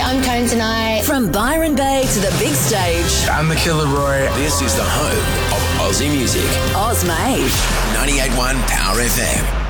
I'm Tones and I. From Byron Bay to the big stage. I'm the Killer Roy. This is the home of Aussie music. Oz Made. 98.1 Power FM.